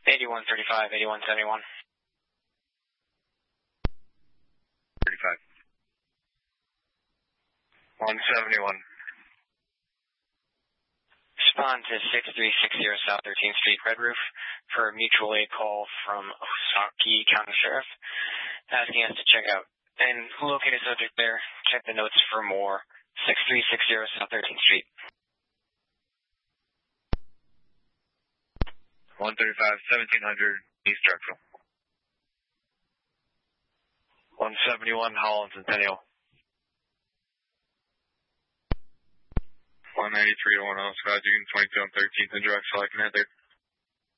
8135, 8171. 35. 171. Respond to 6360 South 13th Street, Red Roof, for a mutual aid call from Ozaukee County Sheriff, asking us to check out and locate a subject there. Check the notes for more. 6360 South 13th Street. 135, 1700 East Drexel. 171 Holland Centennial. 193 to 10 Scott June 22 on 13th in Drexel. I can head there.